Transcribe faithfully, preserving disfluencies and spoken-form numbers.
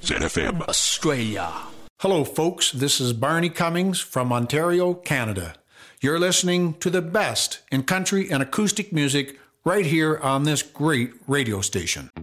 Z F M Australia. Hello, folks. This is Barney Cummings from Ontario, Canada. You're listening to the best in country and acoustic music right here on this great radio station.